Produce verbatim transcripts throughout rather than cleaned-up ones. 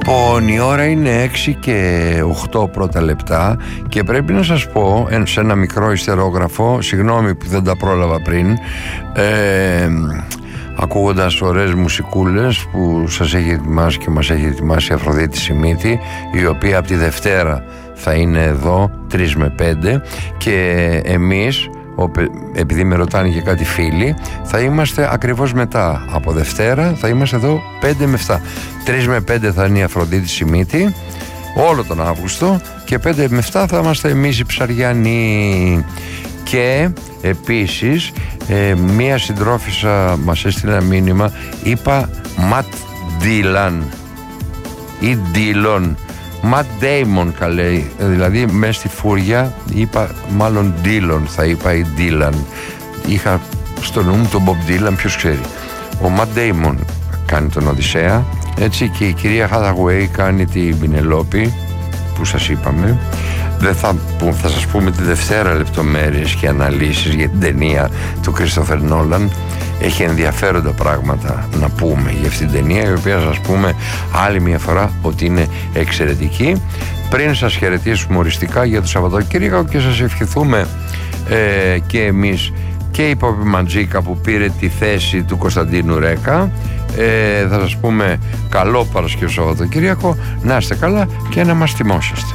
Λοιπόν, η ώρα είναι έξι και οκτώ πρώτα λεπτά και πρέπει να σας πω σε ένα μικρό ιστερόγραφο, συγγνώμη που δεν τα πρόλαβα πριν, ε, ακούγοντας ωραίες μουσικούλες που σας έχει ετοιμάσει και μας έχει ετοιμάσει η Αφροδίτη Σιμίτη, η οποία από τη Δευτέρα θα είναι εδώ τρεις με πέντε και εμείς, επειδή με ρωτάνε και κάτι φίλοι, θα είμαστε ακριβώς μετά από Δευτέρα, θα είμαστε εδώ πέντε με επτά. τρεις με πέντε θα είναι η Αφροδίτη Σιμίτη όλο τον Αύγουστο και πέντε με επτά θα είμαστε εμείς οι Ψαριανοί. Και επίσης ε, μία συντρόφισσα μας έστειλε ένα μήνυμα, είπα Ματ Ντίλαν ή Ντίλον, Ματ Ντέιμον καλέ, δηλαδή μέσα στη φούρια είπα μάλλον Ντίλον θα είπα ή Ντίλαν, είχα στο νου μου τον Μπομπ Ντίλαν, ποιος ξέρει. Ο Ματ Ντέιμον κάνει τον Οδυσσέα, έτσι, και η κυρία Χάθαγουέι κάνει την Πινελόπη που σας είπαμε. Δεν θα, που, θα σας πούμε τη Δευτέρα λεπτομέρειες και αναλύσεις για την ταινία του Κρίστοφερ Νόλαν. Έχει ενδιαφέροντα πράγματα να πούμε για αυτήν την ταινία, η οποία σας πούμε άλλη μια φορά ότι είναι εξαιρετική. Πριν σας χαιρετήσουμε οριστικά για το Σαββατοκύριακο και σας ευχηθούμε ε, και εμείς και η Πόπη Μαντζίκα που πήρε τη θέση του Κωνσταντίνου Ρέκα, ε, θα σας πούμε καλό Παρασκευό Σαββατοκύριακο, να είστε καλά και να μας θυμόσαστε.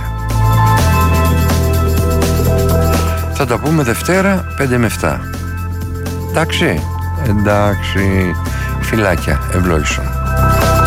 Θα τα πούμε Δευτέρα πέντε με επτά. Εντάξει, εντάξει, φιλάκια, ευλόγησον.